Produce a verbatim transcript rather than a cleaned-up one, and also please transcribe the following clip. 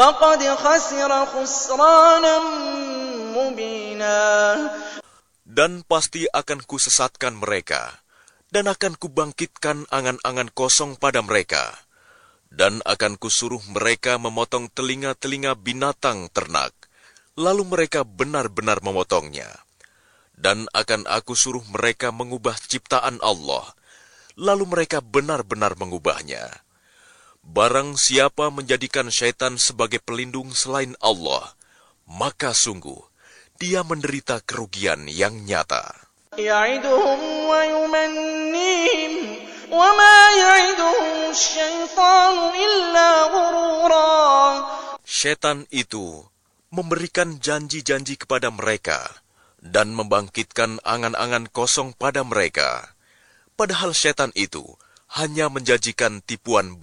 فقد خسر خسرانا مبينا. Dan pasti akan kusesatkan mereka, dan akan kubangkitkan angan-angan kosong pada mereka, dan akan kusuruh mereka memotong telinga-telinga binatang ternak, lalu mereka benar-benar memotongnya. Dan akan aku suruh mereka mengubah ciptaan Allah, lalu mereka benar-benar mengubahnya. Barang siapa menjadikan syaitan sebagai pelindung selain Allah, maka sungguh dia menderita kerugian yang nyata. يعدهم ويمنيهم وما يعدهم الشيطان إلا غرورا. Syaitan itu memberikan janji-janji kepada mereka dan membangkitkan angan-angan kosong pada mereka. Padahal syaitan itu hanya menjanjikan tipuan